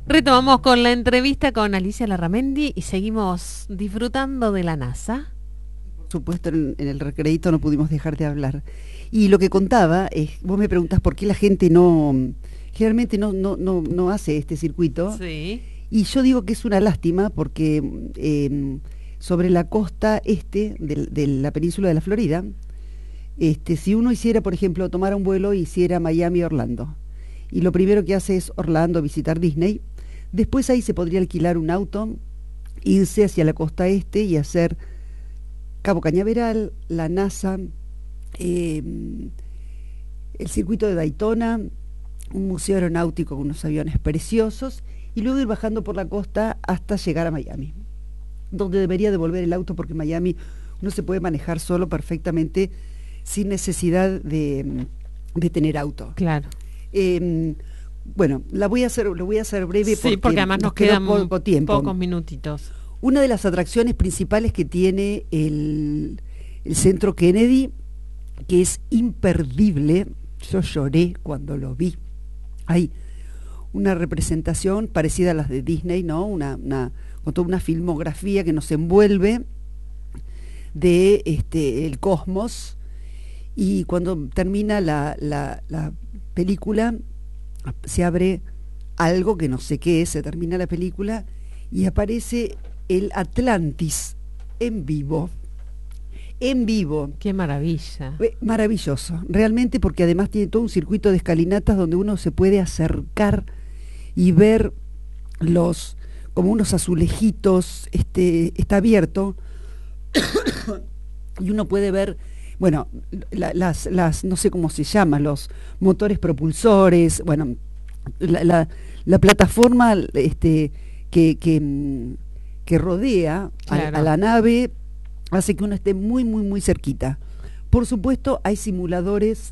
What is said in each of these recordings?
Retomamos con la entrevista con Alicia Larramendi y seguimos disfrutando de la NASA. Por supuesto, en el recreíto no pudimos dejar de hablar. Y lo que contaba es, vos me preguntás por qué la gente generalmente no hace este circuito. Sí. Y yo digo que es una lástima porque sobre la costa este de la península de la Florida, si uno hiciera, por ejemplo, tomara un vuelo y hiciera Miami-Orlando, y lo primero que hace es Orlando, visitar Disney, después ahí se podría alquilar un auto, irse hacia la costa este y hacer Cabo Cañaveral, la NASA, el circuito de Daytona, un museo aeronáutico con unos aviones preciosos, y luego ir bajando por la costa hasta llegar a Miami, donde debería devolver el auto porque Miami uno se puede manejar solo perfectamente sin necesidad de tener auto. Claro. Bueno, lo voy a hacer breve porque además nos quedan poco tiempo. Pocos minutitos. Una de las atracciones principales que tiene el Centro Kennedy, que es imperdible, yo lloré cuando lo vi. Hay una representación parecida a las de Disney, ¿no? Con toda una filmografía que nos envuelve de el cosmos, y cuando termina la película se abre algo que no sé qué es, se termina la película y aparece el Atlantis en vivo. Qué maravilla. Maravilloso, realmente, porque además tiene todo un circuito de escalinatas donde uno se puede acercar y ver como unos azulejitos, está abierto y uno puede ver, bueno, las no sé cómo se llaman, los motores propulsores, bueno, la plataforma que rodea claro. a la nave hace que uno esté muy, muy, muy cerquita. Por supuesto, hay simuladores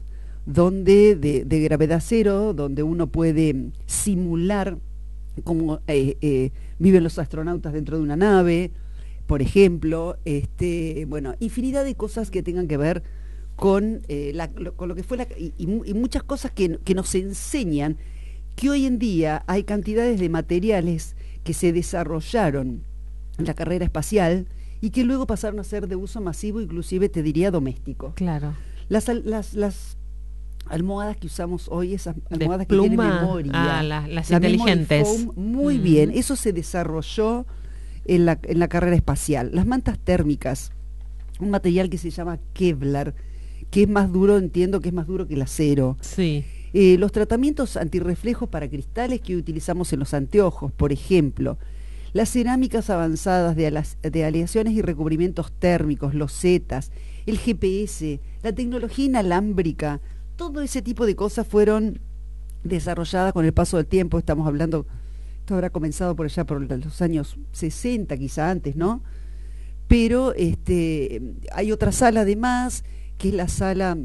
de gravedad cero, donde uno puede simular cómo viven los astronautas dentro de una nave, por ejemplo, bueno, infinidad de cosas que tengan que ver con lo que fue y muchas cosas que nos enseñan que hoy en día hay cantidades de materiales que se desarrollaron en la carrera espacial y que luego pasaron a ser de uso masivo, inclusive te diría doméstico. Claro. Las almohadas que usamos hoy, esas almohadas que tienen memoria, las inteligentes. Foam, muy bien, eso se desarrolló en la carrera espacial. Las mantas térmicas, un material que se llama Kevlar, que es más duro, entiendo que es más duro que el acero. Sí. Los tratamientos antirreflejos para cristales que utilizamos en los anteojos, por ejemplo, las cerámicas avanzadas de aleaciones y recubrimientos térmicos, losetas, el GPS, la tecnología inalámbrica, todo ese tipo de cosas fueron desarrolladas con el paso del tiempo. Estamos hablando, esto habrá comenzado por allá por los años 60, quizá antes, ¿no? Pero hay otra sala además, que es la sala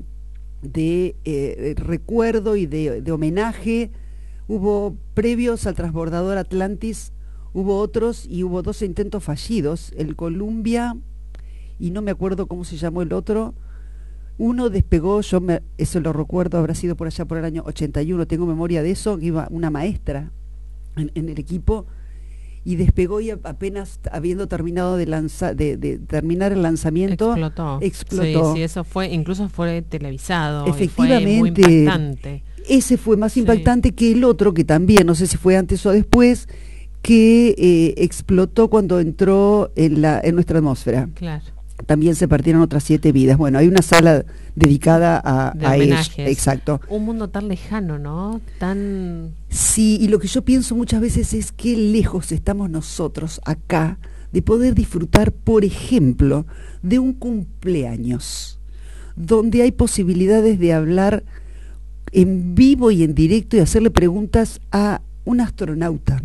de recuerdo y de homenaje. Hubo previos al transbordador Atlantis, hubo otros y hubo 2 intentos fallidos, el Columbia y no me acuerdo cómo se llamó el otro. Uno despegó, eso lo recuerdo, habrá sido por allá por el año 81, tengo memoria de eso, que iba una maestra en el equipo y despegó, y apenas habiendo terminado de terminar el lanzamiento explotó. Sí, eso incluso fue televisado. Efectivamente, y fue muy impactante. Ese fue más impactante que el otro, que también, no sé si fue antes o después, que explotó cuando entró en nuestra atmósfera. Claro. También se partieron otras 7 vidas. Bueno, hay una sala dedicada a ello. Exacto. Un mundo tan lejano, ¿no? Sí, y lo que yo pienso muchas veces es qué lejos estamos nosotros acá de poder disfrutar, por ejemplo, de un cumpleaños, donde hay posibilidades de hablar en vivo y en directo y hacerle preguntas a un astronauta.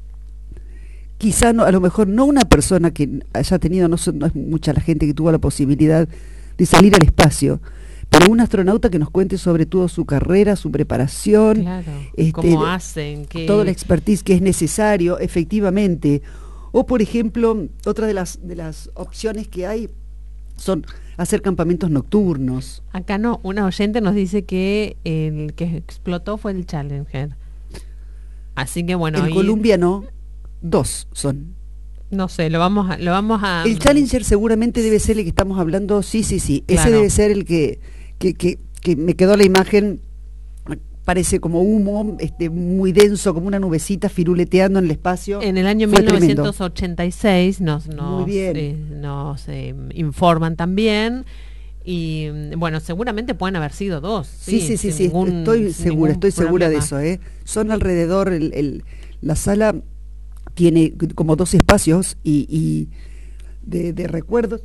Quizá a lo mejor no una persona que haya tenido, no es mucha la gente que tuvo la posibilidad de salir al espacio, pero un astronauta que nos cuente sobre todo su carrera, su preparación, claro, cómo hacen, todo el expertise que es necesario, efectivamente. O por ejemplo, otra de las opciones que hay son hacer campamentos nocturnos. Acá una oyente nos dice que el que explotó fue el Challenger. Así que bueno, En Columbia no, 2 son. No sé, lo vamos a El Challenger seguramente debe ser el que estamos hablando, sí. Claro. Ese debe ser el que me quedó la imagen, parece como humo, muy denso, como una nubecita firuleteando en el espacio. En el año Fue 1986 Muy bien. nos informan también. Y bueno, seguramente pueden haber sido 2. Sí, estoy segura de eso. Son alrededor, la sala tiene como 2 espacios y de recuerdos.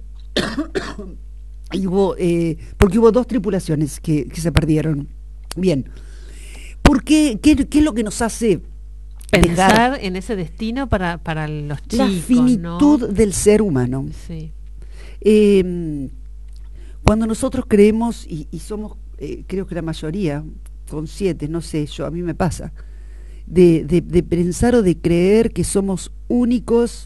Y porque hubo 2 tripulaciones que se perdieron. Bien. ¿Por qué? ¿Qué es lo que nos hace pensar en ese destino para los chicos? La finitud, ¿no?, del ser humano. Sí. Cuando nosotros creemos, y somos, creo que la mayoría, conscientes, no sé, a mí me pasa, de pensar o de creer que somos únicos,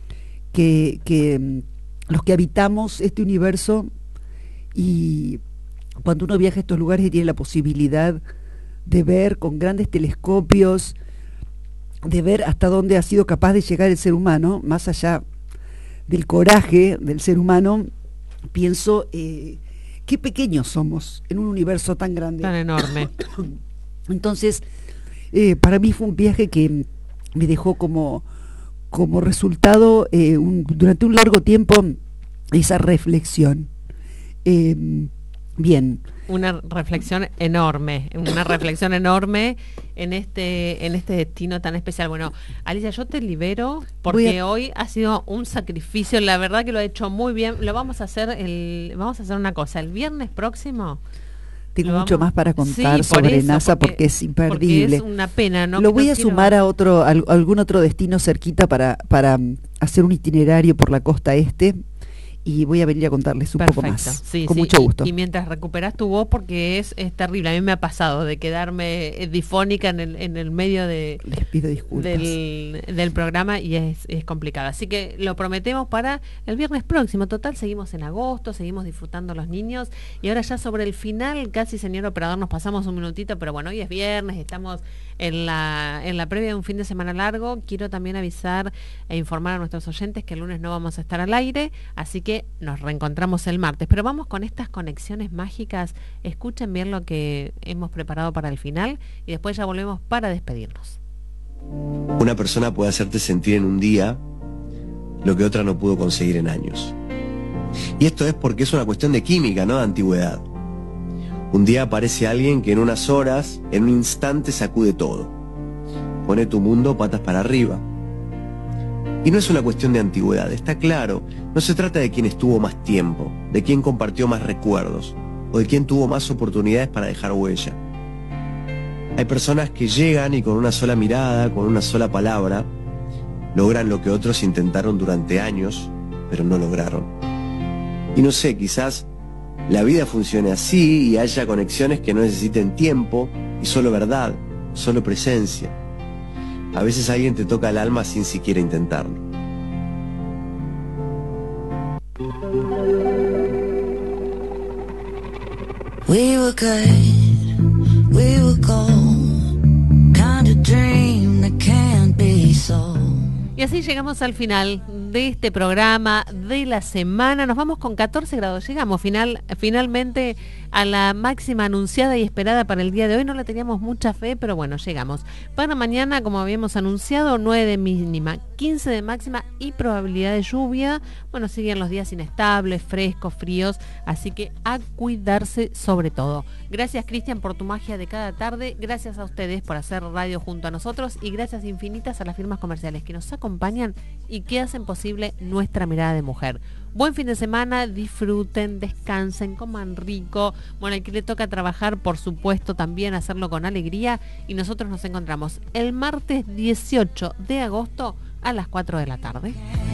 que los que habitamos este universo, y cuando uno viaja a estos lugares y tiene la posibilidad de ver con grandes telescopios, de ver hasta dónde ha sido capaz de llegar el ser humano, más allá del coraje del ser humano, pienso qué pequeños somos en un universo tan grande, tan enorme. Entonces, para mí fue un viaje que me dejó como resultado durante un largo tiempo esa reflexión. Bien. Una reflexión enorme en este destino tan especial. Bueno, Alicia, yo te libero porque hoy ha sido un sacrificio, la verdad que lo he hecho muy bien. Lo vamos a hacer una cosa, el viernes próximo. Tengo mucho más para contar sobre NASA porque es imperdible. Porque es una pena, ¿no? Lo voy a sumar a algún otro destino cerquita para hacer un itinerario por la costa este. Y voy a venir a contarles un poco más, con mucho gusto. Y mientras recuperas tu voz, porque es terrible, a mí me ha pasado de quedarme difónica en el medio Les pido disculpas. del programa y es complicado. Así que lo prometemos para el viernes próximo. Total, seguimos en agosto, seguimos disfrutando los niños. Y ahora ya sobre el final, casi, señor operador, nos pasamos un minutito, pero bueno, hoy es viernes, estamos en la previa de un fin de semana largo. Quiero también avisar e informar a nuestros oyentes que el lunes no vamos a estar al aire, así que nos reencontramos el martes, pero vamos con estas conexiones mágicas. Escuchen bien lo que hemos preparado para el final y después ya volvemos para despedirnos. Una persona puede hacerte sentir en un día lo que otra no pudo conseguir en años. Y esto es porque es una cuestión de química, no de antigüedad. Un día aparece alguien que en unas horas, en un instante sacude todo. Pone tu mundo patas para arriba. Y no es una cuestión de antigüedad, está claro. No se trata de quién estuvo más tiempo, de quién compartió más recuerdos, o de quién tuvo más oportunidades para dejar huella. Hay personas que llegan y con una sola mirada, con una sola palabra, logran lo que otros intentaron durante años, pero no lograron. Y no sé, quizás la vida funcione así y haya conexiones que no necesiten tiempo y solo verdad, solo presencia. A veces alguien te toca el alma sin siquiera intentarlo. We were good, we were gold, kind of dream that can't be sold. Y así llegamos al final de este programa de la semana. Nos vamos con 14 grados. Llegamos finalmente a la máxima anunciada y esperada para el día de hoy. No le teníamos mucha fe, pero bueno, llegamos. Para mañana, como habíamos anunciado, 9 de mínima, 15 de máxima y probabilidad de lluvia. Bueno, siguen los días inestables, frescos, fríos, así que a cuidarse sobre todo. Gracias, Cristian, por tu magia de cada tarde. Gracias a ustedes por hacer radio junto a nosotros y gracias infinitas a las firmas comerciales que nos acompañan y que hacen posible nuestra mirada de mujer. Buen fin de semana, disfruten, descansen, coman rico. Bueno, al que le toca trabajar, por supuesto, también hacerlo con alegría. Y nosotros nos encontramos el martes 18 de agosto a las 4 de la tarde.